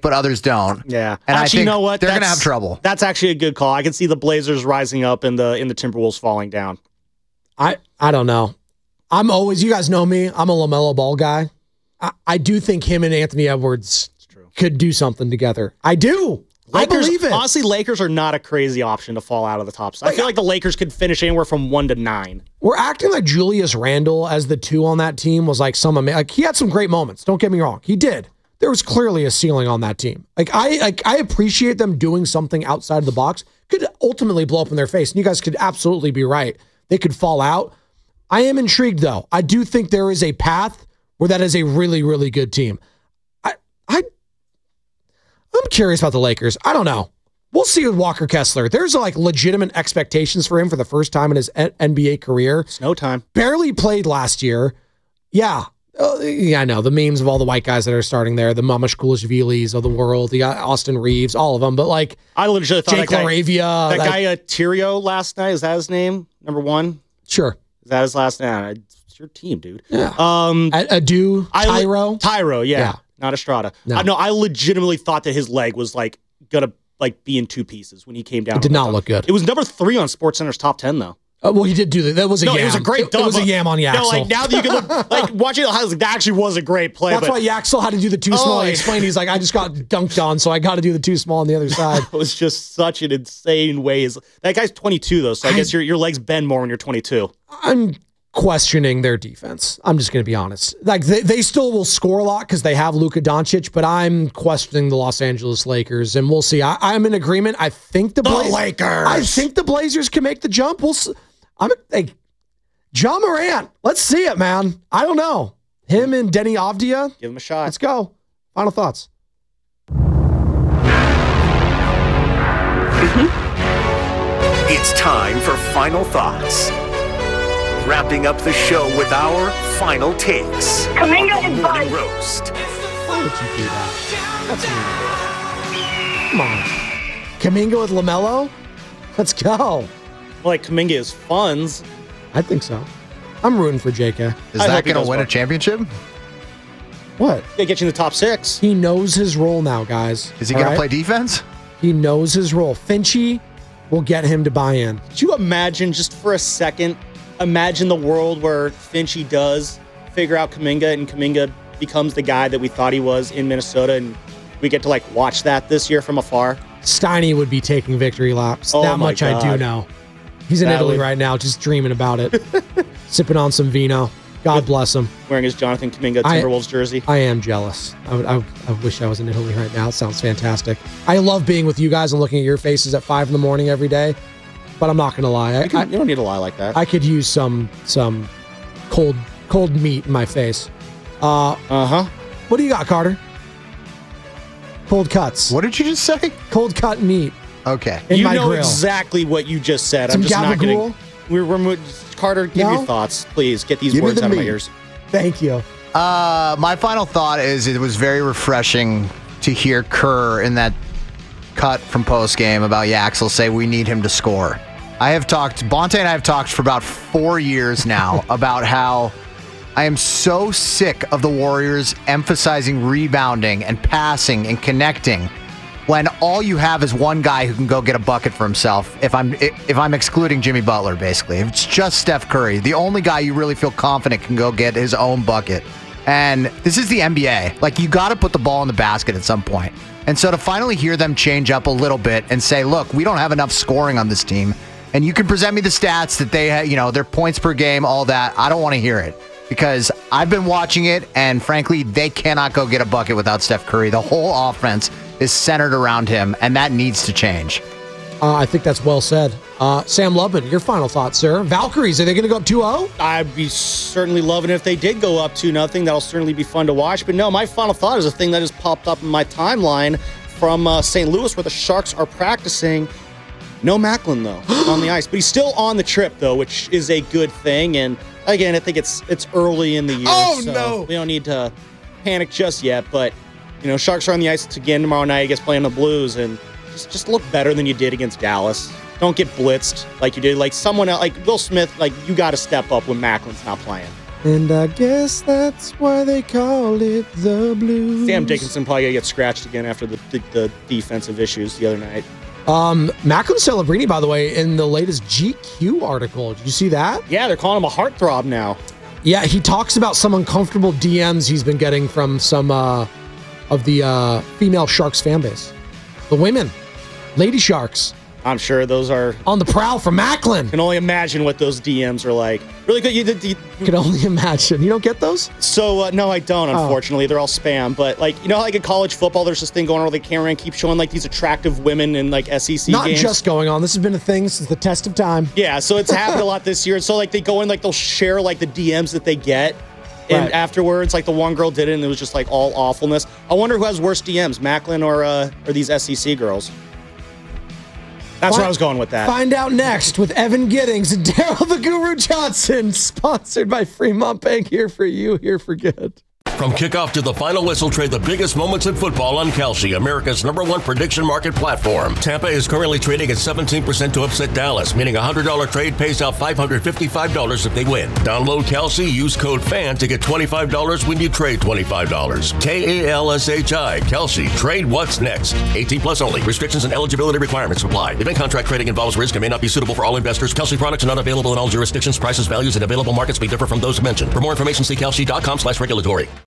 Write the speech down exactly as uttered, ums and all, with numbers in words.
but others don't. Yeah. And actually, I think you know what? they're going to That's- have trouble. That's actually a good call. I can see the Blazers rising up and the in the Timberwolves falling down. I, I don't know. I'm always, you guys know me, I'm a LaMelo Ball guy. I, I do think him and Anthony Edwards could do something together. I do. Lakers, I believe it. Honestly, Lakers are not a crazy option to fall out of the top. So I feel like the Lakers could finish anywhere from one to nine. We're acting like Julius Randle as the two on that team was like some, ama- like he had some great moments. Don't get me wrong. He did. There was clearly a ceiling on that team. Like I, like I appreciate them doing something outside of the box. Could ultimately blow up in their face. And you guys could absolutely be right. They could fall out. I am intrigued though. I do think there is a path where that is a really, really good team. I, I, I'm curious about the Lakers. I don't know. We'll see with Walker Kessler. There's like legitimate expectations for him for the first time in his N B A career. It's no time. Barely played last year. Yeah. Uh, yeah, I know. The memes of all the white guys that are starting there, the Mamashkulishvilis of the world, the Austin Reeves, all of them. But like, I literally thought Jake that guy, Laravia. that like, guy uh, Tirio last night, is that his name? Number one? Sure. Is that his last name? It's your team, dude. Yeah. Um, A- Adu, I le- Tyro. Tyro, yeah. Yeah. Not Estrada. No. I know. I legitimately thought that his leg was like gonna like be in two pieces when he came down. It did not look good. It was number three on SportsCenter's top ten though. Uh, well, he did do that. That was a No, yam. it was a great It, dub. it was a yam on Yaxel. No, like now that you can look, like watching the highlights, like, that actually was a great play. That's but why Yaxel had to do the too small. Oh, He yeah. explained, he's like, I just got dunked on, so I got to do the too small on the other side. it was just such an insane ways. That guy's twenty-two though, so I, I- guess your your legs bend more when you're twenty-two. I'm questioning their defense. I'm just going to be honest. Like they, they still will score a lot because they have Luka Doncic, but I'm questioning the Los Angeles Lakers, and we'll see. I, I'm in agreement. I think the, The Bla- Lakers. I think the Blazers can make the jump. We'll. s- I'm like John Morant. Let's see it, man. I don't know him and Denny Avdia. Give him a shot. Let's go. Final thoughts. It's time for Final Thoughts. Wrapping up the show with our final takes. Kaminga is Morning fine. roast. Why would you do that? That's mean. Come on. Kaminga with LaMelo? Let's go. Like Kaminga is funds. I think so. I'm rooting for J K. Is I that hope he going does to win well. a championship? What? They get you in the top six. He knows his role now, guys. Is he All going to right? play defense? He knows his role. Finchy will get him to buy in. Could you imagine just for a second? Imagine the world where Finchy does figure out Kaminga and Kaminga becomes the guy that we thought he was in Minnesota, and we get to like watch that this year from afar. Steiny would be taking victory laps. Oh that my much I do God. know. He's in That Italy would- right now, just dreaming about it. Sipping on some vino. God bless him. Wearing his Jonathan Kaminga I- Timberwolves jersey. I am jealous. I, would, I, I wish I was in Italy right now. It sounds fantastic. I love being with you guys and looking at your faces at five in the morning every day. But I'm not going to lie. I, You, can, I, you don't need to lie like that. I could use some some cold cold meat in my face. Uh, Uh huh. what do you got, Carter? Cold cuts. What did you just say? Cold cut meat Okay. in You my know grill. exactly what you just said. Some I'm just not gabagool? getting. We're, we're mo- Carter, give No? your thoughts, please. Get these Give me words the out of my meat. ears. Thank you. Uh, my final thought is it was very refreshing to hear Kerr in that cut from post game about Yaxel say we need him to score. I have talked, Bonte and I have talked for about four years now about how I am so sick of the Warriors emphasizing rebounding and passing and connecting when all you have is one guy who can go get a bucket for himself. If I'm if I'm excluding Jimmy Butler, basically, if it's just Steph Curry, the only guy you really feel confident can go get his own bucket. And this is the N B A. Like, you got to put the ball in the basket at some point. And so to finally hear them change up a little bit and say, look, we don't have enough scoring on this team, and you can present me the stats that they have, you know, their points per game, all that. I don't want to hear it because I've been watching it, and frankly, they cannot go get a bucket without Steph Curry. The whole offense is centered around him, and that needs to change. Uh, I think that's well said. Uh, Sam Lubman, your final thoughts, sir. Valkyries, are they going to go up two oh? I'd be certainly loving it if they did go up two nothing. That'll certainly be fun to watch. But no, my final thought is a thing that has popped up in my timeline from uh, Saint Louis, where the Sharks are practicing. No Macklin though on the ice, but he's still on the trip though, which is a good thing. And again, I think it's it's early in the year, Oh, so no. we don't need to panic just yet. But you know, Sharks are on the ice again tomorrow night. I guess playing the Blues, and just just look better than you did against Dallas. Don't get blitzed like you did. Like someone else, like Will Smith, like you got to step up when Macklin's not playing. And I guess that's why they call it the Blues. Sam Dickinson probably going to get scratched again after the, the, the defensive issues the other night. Um, Macklin Celebrini, by the way, in the latest G Q article, did you see that? Yeah, they're calling him a heartthrob now. Yeah, he talks about some uncomfortable D Ms he's been getting from some uh, of the uh, female Sharks fan base. The women, Lady Sharks. I'm sure those are on the prowl for Macklin. Can only imagine what those D Ms are like. Really good. You, you, you can only imagine. You don't get those? So uh, no, I don't. Unfortunately, oh. They're all spam. But like you know, like in college football, there's this thing going on where the camera keeps showing like these attractive women in like S E C Not games. Not just going on. This has been a thing since the test of time. Yeah, so it's happened a lot this year. So like they go in, like they'll share like the D Ms that they get. And right. afterwards, like the one girl did it, and it was just like all awfulness. I wonder who has worse D Ms, Macklin or uh, or these S E C girls. That's find, where I was going with that. Find out next with Evan Giddings and Daryl the Guru Johnson, sponsored by Fremont Bank. Here for you, here for good. From kickoff to the final whistle, trade the biggest moments in football on Kalshi, America's number one prediction market platform. Tampa is currently trading at seventeen percent to upset Dallas, meaning a one hundred dollars trade pays out five hundred fifty-five dollars if they win. Download Kalshi, use code FAN to get twenty-five dollars when you trade twenty-five dollars. K A L S H I, Kalshi. Trade what's next. eighteen plus only. Restrictions and eligibility requirements apply. Event contract trading involves risk and may not be suitable for all investors. Kalshi products are not available in all jurisdictions. Prices, values, and available markets may differ from those mentioned. For more information, see kalshi dot com slash regulatory.